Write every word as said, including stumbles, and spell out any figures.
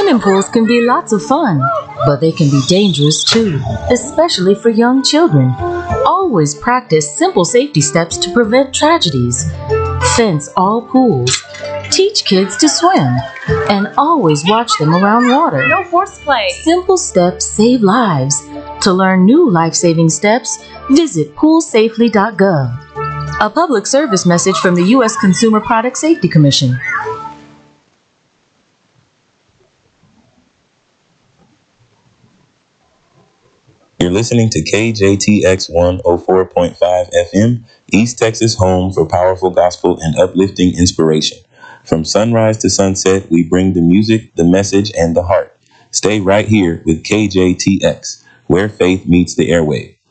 Swimming pools can be lots of fun, but they can be dangerous too, especially for young children. Always practice simple safety steps to prevent tragedies. Fence all pools. Teach kids to swim. And always watch them around water. No horseplay. Simple steps save lives. To learn new life-saving steps, visit pool safely dot gov. A public service message from the U S Consumer Product Safety Commission. You're listening to K J T X one oh four point five F M, East Texas home for powerful gospel and uplifting inspiration. From sunrise to sunset, we bring the music, the message, and the heart. Stay right here with K J T X, where faith meets the airwave.